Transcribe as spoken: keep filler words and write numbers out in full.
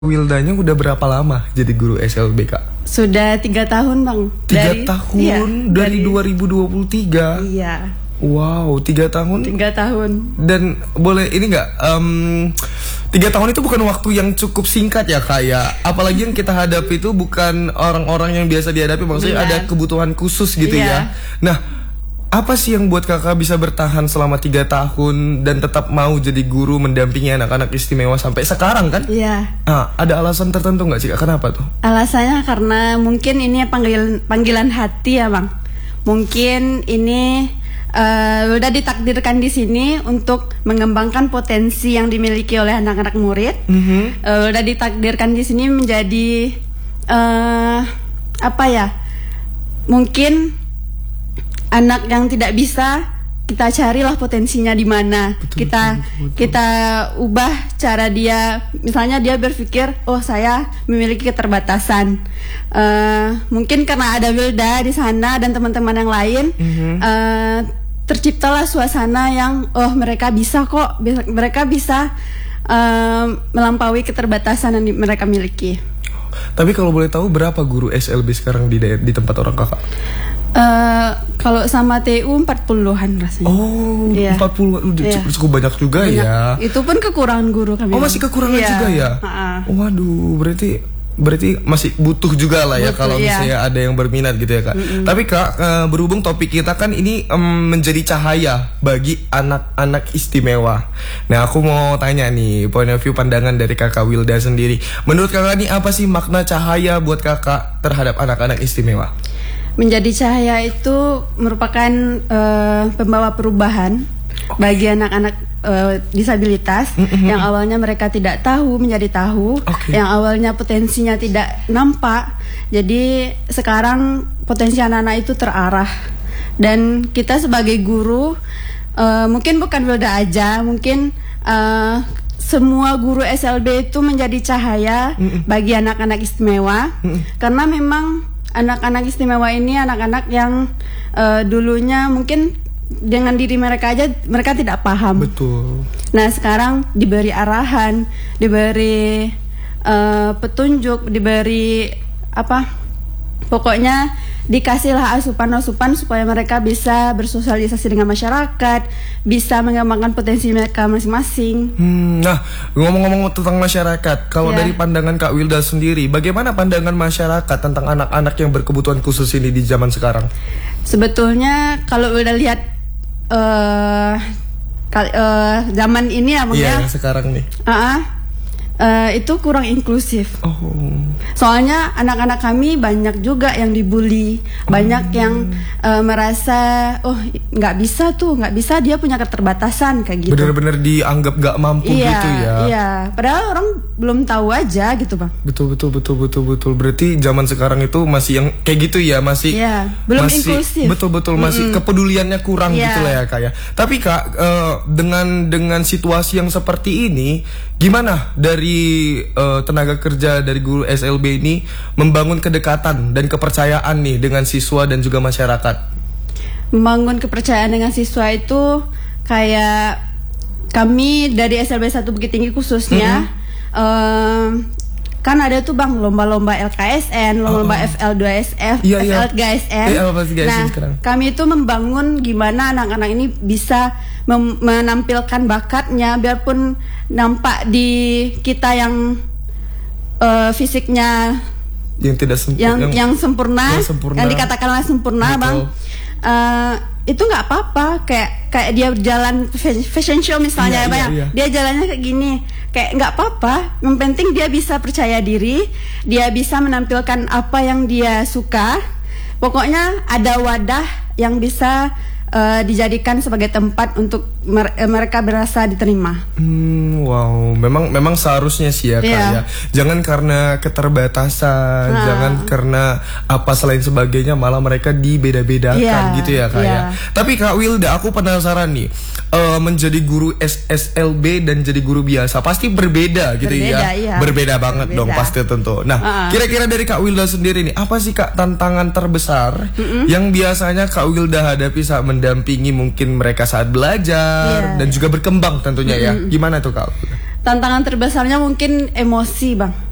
Wildanya udah berapa lama jadi guru S L B, Kak? Sudah tiga tahun, Bang. Tiga dari, tahun iya, dari, dari dua ribu dua puluh tiga. Iya. Wow, tiga tahun. Tiga tahun. Dan boleh ini nggak? Um, tiga tahun itu bukan waktu yang cukup singkat ya, Kak ya. Apalagi yang kita hadapi itu bukan orang-orang yang biasa dihadapi. Maksudnya Benar. ada kebutuhan khusus gitu Iya. ya. Nah, apa sih yang buat kakak bisa bertahan selama tiga tahun dan tetap mau jadi guru mendampingi anak-anak istimewa sampai sekarang kan? Iya. Ah, ada alasan tertentu nggak sih, Kak? Kenapa tuh? Alasannya karena mungkin ini panggilan panggilan hati ya, Bang. Mungkin ini uh, udah ditakdirkan di sini untuk mengembangkan potensi yang dimiliki oleh anak-anak murid. Mm-hmm. Uh, udah ditakdirkan di sini menjadi uh, apa ya? Mungkin anak yang tidak bisa, kita carilah potensinya di mana. Kita betul, betul. kita ubah cara dia. Misalnya dia berpikir, oh saya memiliki keterbatasan. Uh, mungkin karena ada Wilda di sana dan teman-teman yang lain, Mm-hmm. uh, terciptalah suasana yang oh mereka bisa kok, bisa, mereka bisa uh, melampaui keterbatasan yang di, mereka miliki. Tapi kalau boleh tahu berapa guru S L B sekarang di daer- di tempat orang kakak? Uh, kalau sama T U empat puluhan rasanya. Oh, Iya. empat puluh udah Iya. cukup banyak juga Banyak. ya. Itu pun kekurangan guru kami. Oh, masih kekurangan Iya. juga ya? Ha-ha. Waduh, berarti berarti masih butuh juga lah ya Butuh, kalau iya. misalnya ada yang berminat gitu ya, Kak. Mm-mm. Tapi Kak, eh, berhubung topik kita kan ini em, menjadi cahaya bagi anak-anak istimewa. Nah, aku mau tanya nih, point of view pandangan dari Kakak Wilda sendiri. Menurut Kakak nih apa sih makna cahaya buat Kakak terhadap anak-anak istimewa? Menjadi cahaya itu merupakan uh, pembawa perubahan bagi anak-anak uh, disabilitas yang awalnya mereka tidak tahu menjadi tahu, Oke. yang awalnya potensinya tidak nampak. Jadi sekarang potensi anak-anak itu terarah. Dan kita sebagai guru, uh, mungkin bukan Wilda aja, mungkin uh, semua guru S L B itu menjadi cahaya Mm-mm. bagi anak-anak istimewa. Mm-mm. Karena memang anak-anak istimewa ini anak-anak yang uh, dulunya mungkin dengan diri mereka aja mereka tidak paham. Betul. Nah sekarang diberi arahan, diberi uh, petunjuk, diberi apa? Pokoknya dikasihlah asupan-asupan supaya mereka bisa bersosialisasi dengan masyarakat, bisa mengembangkan potensi mereka masing-masing. Hmm, nah, ngomong-ngomong tentang masyarakat, kalau Ya. dari pandangan Kak Wilda sendiri, bagaimana pandangan masyarakat tentang anak-anak yang berkebutuhan khusus ini di zaman sekarang? Sebetulnya kalau udah lihat uh, kal- uh, zaman ini ya, Bang, Iya, ya, yang sekarang nih. uh-uh, uh, itu kurang inklusif. Oh. Soalnya anak-anak kami banyak juga yang dibully, banyak yang uh, merasa oh nggak bisa tuh, nggak bisa, dia punya keterbatasan kayak gitu. Bener-bener dianggap gak mampu Iya, gitu ya. iya. Padahal orang belum tahu aja gitu, Bang. Betul betul betul betul betul. Berarti zaman sekarang itu masih yang kayak gitu ya, masih Iya, belum masih, inklusif. Betul betul masih Mm-mm. kepeduliannya kurang Iya. gitu lah ya, Kak ya. Tapi Kak, eh, dengan dengan situasi yang seperti ini, gimana dari eh, tenaga kerja dari guru S L B ini membangun kedekatan dan kepercayaan nih dengan siswa dan juga masyarakat? Membangun kepercayaan dengan siswa itu kayak kami dari S L B satu Bukit Tinggi khususnya, em, kan ada tuh, Bang, lomba-lomba L K S N, lomba Oh, oh. F L dua S F, Iya, iya. F L tiga S N. Iya, F L tiga S N Nah, sekarang. kami itu membangun gimana anak-anak ini bisa mem- menampilkan bakatnya, biarpun nampak di kita yang eh, fisiknya Yang tidak sem- yang yang, sempurna, yang sempurna. yang dikatakanlah sempurna, Betul. Bang. Eh, itu nggak apa-apa, kayak kayak dia berjalan fa- fashion show misalnya, Iya, ya, Bang. iya, iya. Dia jalannya kayak gini, kayak nggak apa-apa. Yang penting dia bisa percaya diri, dia bisa menampilkan apa yang dia suka. Pokoknya ada wadah yang bisa eh, dijadikan sebagai tempat untuk mer- eh, mereka berasa diterima. Hmm, wow, memang memang seharusnya sih ya, Kak, Iya. ya. Jangan karena keterbatasan, Nah. jangan karena apa selain sebagainya malah mereka dibeda-bedakan Iya, gitu ya, Kak, iya. ya. Tapi Kak Wilda, aku penasaran nih, eh, menjadi guru S S L B dan jadi guru biasa pasti berbeda gitu Berbeda, ya. iya. Berbeda banget Berbeda. dong pasti tentu. Nah, Uh-uh. kira-kira dari Kak Wilda sendiri nih, apa sih Kak tantangan terbesar yang biasanya Kak Wilda hadapi saat mendampingi mungkin mereka saat belajar Iya. dan juga berkembang tentunya ya. Gimana tuh Kak? Tantangan terbesarnya mungkin emosi, Bang.